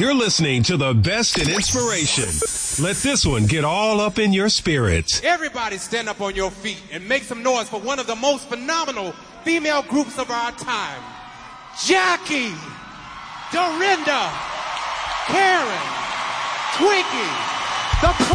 You're listening to the best in inspiration. Let this one get all up in your spirits. Everybody stand up on your feet and make some noise for one of the most phenomenal female groups of our time. Jackie, Dorinda, Karen, Twinkie, the